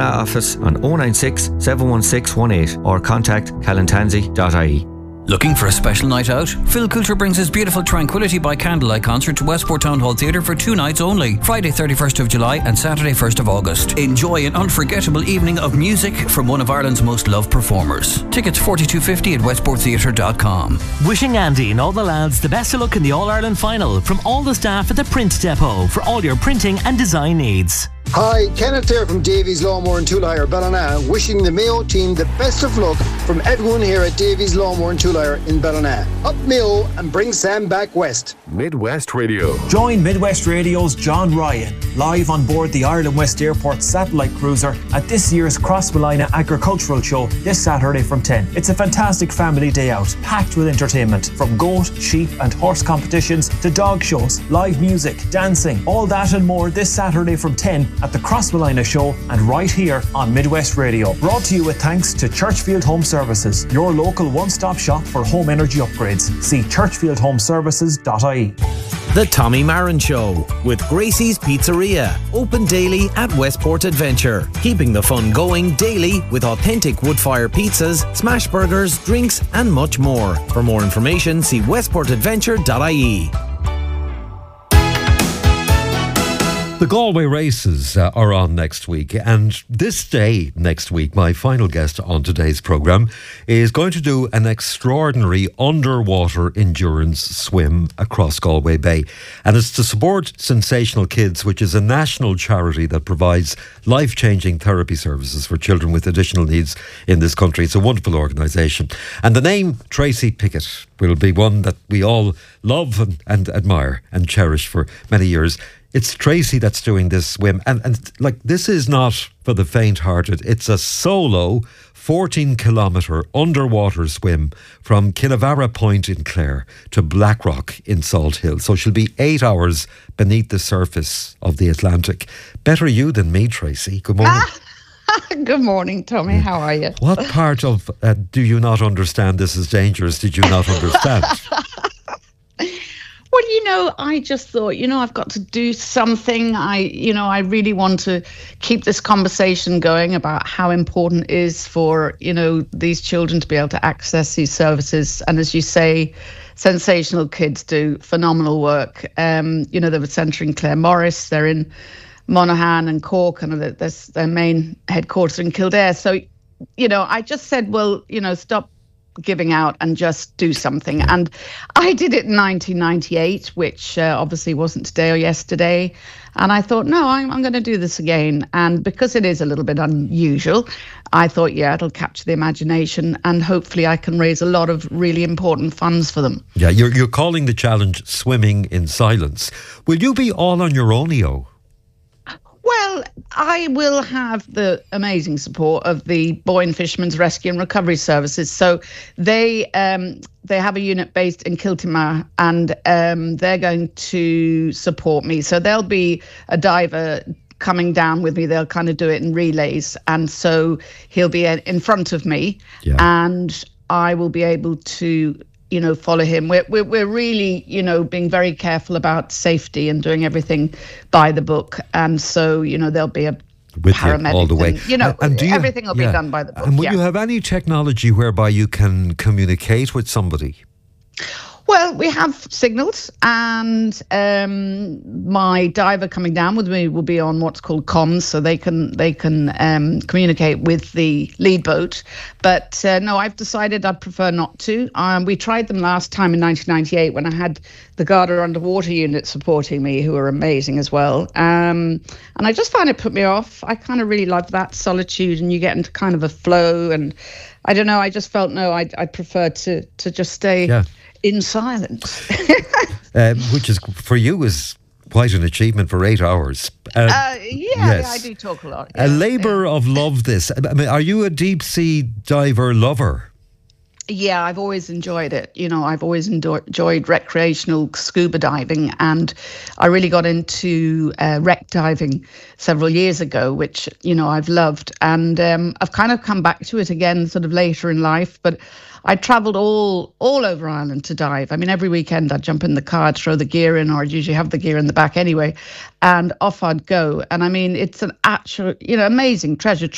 office on 096 71618 or contact calantanzi.ie. Looking for a special night out? Phil Coulter brings his beautiful Tranquility by Candlelight concert to Westport Town Hall Theatre for 2 nights only, Friday 31st of July and Saturday 1st of August. Enjoy an unforgettable evening of music from one of Ireland's most loved performers. Tickets $42.50 at westporttheatre.com. Wishing Andy and all the lads the best of luck in the All-Ireland final from all the staff at the Print Depot for all your printing and design needs. Hi, Kenneth here from Davies Lawnmower and Tool-Hire, Ballina, wishing the Mayo team the best of luck from everyone here at Davies Lawnmower and Tool-Hire in Ballina. Up Mayo and bring Sam back west. Midwest Radio. Join Midwest Radio's John Ryan live on board the Ireland West Airport satellite cruiser at this year's Crossmolina Agricultural Show this Saturday from 10. It's a fantastic family day out, packed with entertainment from goat, sheep and horse competitions to dog shows, live music, dancing, all that and more this Saturday from 10 at the Crossmolina Show and right here on Midwest Radio. Brought to you with thanks to Churchfield Home Services, your local one-stop shop for home energy upgrades. See churchfieldhomeservices.ie. The Tommy Marin Show with Gracie's Pizzeria, open daily at Westport Adventure, keeping the fun going daily with authentic wood-fire pizzas, smash burgers, drinks and much more. For more information, see westportadventure.ie. The Galway races are on next week, and this day next week, my final guest on today's programme is going to do an extraordinary underwater endurance swim across Galway Bay. And it's to support Sensational Kids, which is a national charity that provides life-changing therapy services for children with additional needs in this country. It's a wonderful organisation. And the name Tracy Pickett will be one that we all love and admire and cherish for many years. It's Tracy that's doing this swim. And like, this is not for the faint-hearted. It's a solo 14-kilometre underwater swim from Kinavara Point in Clare to Blackrock in Salt Hill. So she'll be 8 hours beneath the surface of the Atlantic. Better you than me, Tracy. Good morning. Good morning, Tommy. How are you? What part of do you not understand this is dangerous did you not understand? Well, I just thought, I've got to do something. I really want to keep this conversation going about how important it is for, these children to be able to access these services. And as you say, Sensational Kids do phenomenal work. They have a centre in Claremorris, they're in Monaghan and Cork, and there's their main headquarters in Kildare. So, I just said, well, stop giving out and just do something. And I did it in 1998, which obviously wasn't today or yesterday. And I thought, no, I'm going to do this again. And because it is a little bit unusual, I thought, it'll capture the imagination and hopefully I can raise a lot of really important funds for them. Yeah, you're calling the challenge Swimming in Silence. Will you be all on your own, EO? Well, I will have the amazing support of the Boyne Fishermen's Rescue and Recovery Services. So they have a unit based in Kiltimagh, and they're going to support me. So there'll be a diver coming down with me. They'll kind of do it in relays, and so he'll be in front of me, and I will be able to follow him. We're really, being very careful about safety and doing everything by the book. And so, there'll be a with paramedic all the way. And everything will be done by the book. And will you have any technology whereby you can communicate with somebody? Well, we have signals, and my diver coming down with me will be on what's called comms, so they can communicate with the lead boat. But no, I've decided I'd prefer not to. We tried them last time in 1998 when I had the Garda Underwater Unit supporting me, who are amazing as well. And I just found it put me off. I kind of really love that solitude, and you get into kind of a flow. And I don't know, I just felt, no, I'd prefer to just stay in silence. Which is, for you, is quite an achievement for 8 hours. Yes. I do talk a lot. A labour of love, this. I mean, are you a deep sea diver lover? Yeah, I've always enjoyed it. I've always enjoyed recreational scuba diving, and I really got into wreck diving several years ago, which, I've loved. And I've kind of come back to it again sort of later in life, but I travelled all over Ireland to dive. I mean, every weekend I'd jump in the car, I'd throw the gear in, or I'd usually have the gear in the back anyway, and off I'd go. And I mean, it's an actual, amazing treasure